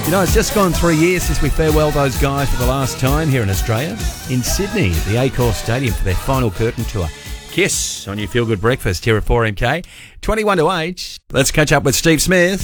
You know, it's just gone 3 years since we farewelled those guys for the last time here in Australia. In Sydney, the Accor Stadium for their final curtain tour. Kiss on your Feel Good Breakfast here at 4MK. 21 to 8. Let's catch up with Steve Smith.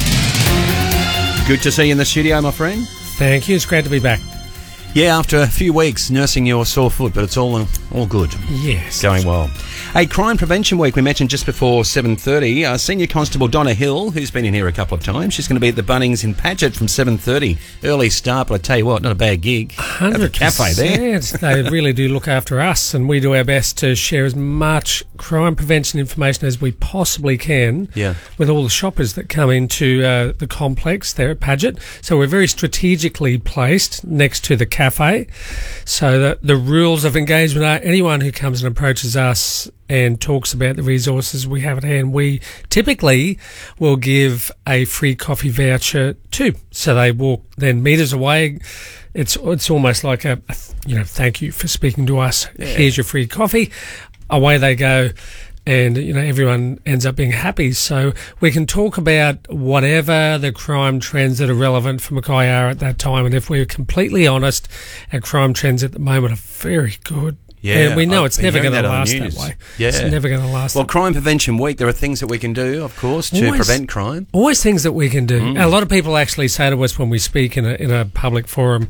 Good to see you in the studio, my friend. Thank you. It's great to be back. Yeah, after a few weeks nursing your sore foot, but it's all good. Yes. Going well. Hey, Crime Prevention Week, we mentioned just before 7:30. Senior Constable Donna Hill, who's been in here a couple of times, she's going to be at the Bunnings in Paget from 7:30. Early start, but I tell you what, not a bad gig. 100%. At the cafe there. They really do look after us, and we do our best to share as much crime prevention information as we possibly can with all the shoppers that come into the complex there at Paget. So we're very strategically placed next to the cafe, so that the rules of engagement are anyone who comes and approaches us and talks about the resources we have at hand, we typically will give a free coffee voucher to. So they walk then meters away. It's almost like a thank you for speaking to us. Yeah. Here's your free coffee. Away they go. And, everyone ends up being happy. So we can talk about whatever the crime trends that are relevant for Mackay are at that time. And if we're completely honest, our crime trends at the moment are very good. Yeah, and we know it's never going to last that way. Yeah. It's never going to last. Well, Crime Prevention Week, there are things that we can do, of course, to prevent crime. Always things that we can do. A lot of people actually say to us when we speak in a public forum,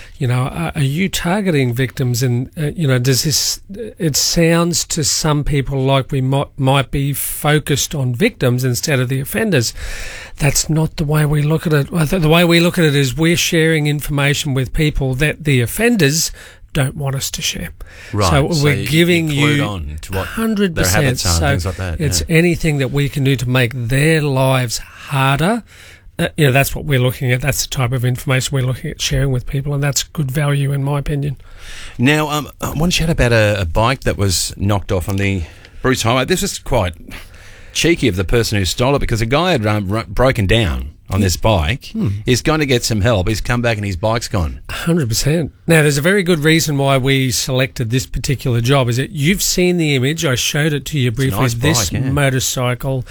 are you targeting victims? And, does this, it sounds to some people like we might be focused on victims instead of the offenders. That's not the way we look at it. The way we look at it is we're sharing information with people that the offenders don't want us to share. Right. So we're giving you on to what 100%. Their habits are, things like that. It's anything that we can do to make their lives harder. That's what we're looking at. That's the type of information we're looking at sharing with people, and that's good value in my opinion. Now, I want to chat about a bike that was knocked off on the Bruce Highway. This is quite cheeky of the person who stole it, because a guy had broken down on this bike. He's going to get some help. He's come back and his bike's gone. 100%. Now, there's a very good reason why we selected this particular job. Is that you've seen the image. I showed it to you briefly. It's a nice this bike, motorcycle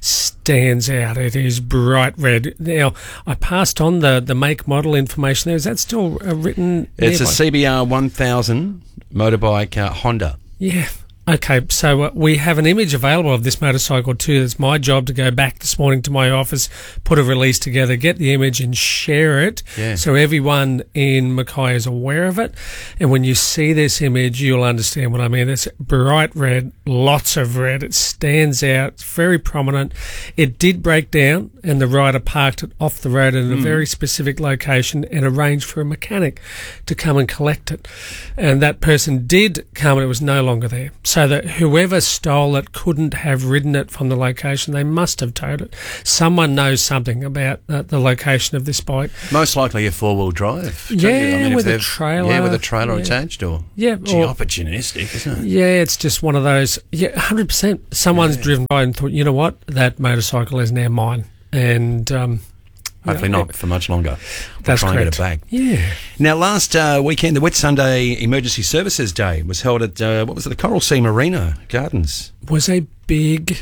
stands out. It is bright red. Now, I passed on the make model information there. Is that still written? It's a CBR 1000 motorbike Honda. Yeah. Okay, so we have an image available of this motorcycle too. It's my job to go back this morning to my office, put a release together, get the image and share it so everyone in Mackay is aware of it. And when you see this image, you'll understand what I mean. It's bright red, lots of red. It stands out. It's very prominent. It did break down, and the rider parked it off the road in a very specific location and arranged for a mechanic to come and collect it. And that person did come, and it was no longer there. So that whoever stole it couldn't have ridden it from the location. They must have towed it. Someone knows something about the location of this bike. Most likely a four-wheel drive. With a trailer. Yeah, with a trailer attached. Opportunistic, isn't it? Yeah, it's just one of those. Yeah, 100%. Someone's driven by and thought, you know what, that motorcycle is now mine. And hopefully not for much longer. That's correct. Get it back. Yeah. Now, last weekend, the Whitsunday Emergency Services Day was held at, the Coral Sea Marina Gardens. Was a big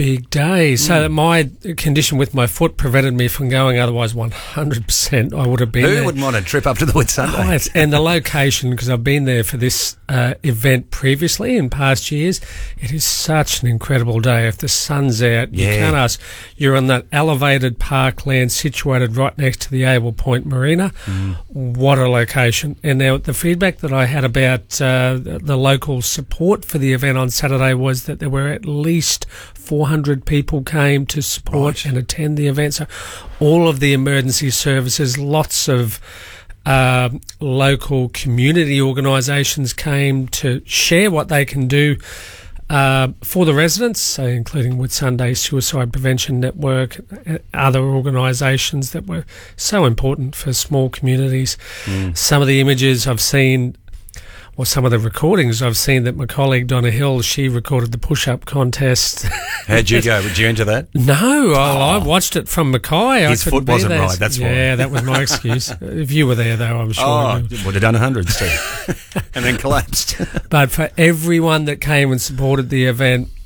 day. So my condition with my foot prevented me from going. Otherwise, 100% I would have been there. Who wouldn't want a trip up to the Whitsunday? And the location, because I've been there for this event previously in past years, it is such an incredible day. If the sun's out, you can't ask. You're on that elevated parkland situated right next to the Able Point Marina. What a location. And now the feedback that I had about the local support for the event on Saturday was that there were at least 400 people came to support and attend the event. So all of the emergency services, lots of local community organisations came to share what they can do for the residents, so including Whitsunday Suicide Prevention Network, other organisations that were so important for small communities. Some of the images I've seen, or some of the recordings I've seen, that my colleague Donna Hill, she recorded the push-up contest. How'd you go? Would you enter that? No, I watched it from Mackay. His foot wasn't right, that's why. Yeah, that was my excuse. If you were there, though, I'm sure. Would have done 100, Steve. And then collapsed. But for everyone that came and supported the event,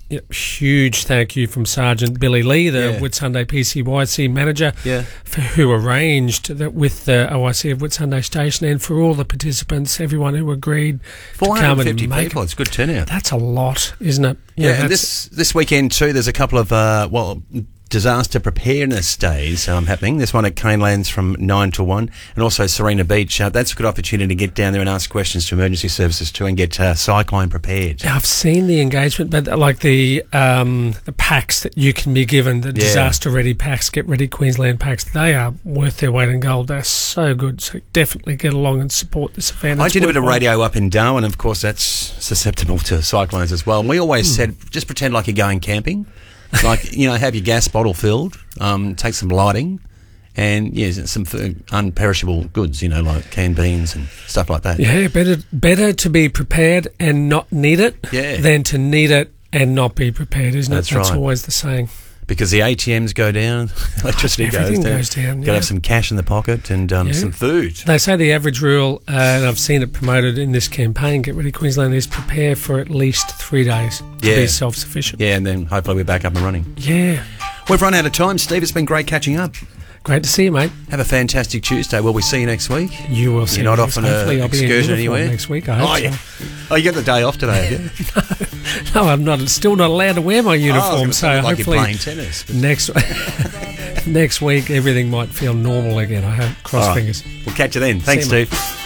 huge thank you from Sergeant Billy Lee, the Whitsunday PCYC manager, who arranged that with the OIC of Whitsunday Station, and for all the participants, everyone who agreed to come and make people. It's a good turnout. That's a lot, isn't it? Yeah, and this weekend too, there's a couple of disaster preparedness days happening. There's one at Canelands from 9 to 1, and also Serena Beach. That's a good opportunity to get down there and ask questions to emergency services too, and get cyclone prepared. I've seen the engagement, but like the packs that you can be given, the disaster ready packs, Get Ready Queensland packs, they are worth their weight in gold. They're so good. So definitely get along and support this event. I did a bit of radio up in Darwin, and of course that's susceptible to cyclones as well. And we always said, just pretend like you're going camping. Like, have your gas bottle filled, take some lighting, and some unperishable goods, like canned beans and stuff like that. Yeah, better to be prepared and not need it than to need it and not be prepared, isn't it? That's right. Always the saying. Because the ATMs go down, electricity goes down. Got to have some cash in the pocket and some food. They say the average rule, and I've seen it promoted in this campaign, Get Ready Queensland, is prepare for at least 3 days to be self-sufficient. Yeah, and then hopefully we're back up and running. Yeah. We've run out of time, Steve. It's been great catching up. Great to see you, mate. Have a fantastic Tuesday. Will we see you next week? You will see me. You're not off on an excursion anywhere? Next week, I hope so. Oh, you get the day off today, have you? No, I'm not. Still not allowed to wear my uniform. So like hopefully you're playing tennis. Next week, everything might feel normal again. I hope. Cross fingers. We'll catch you then. Thanks, Steve.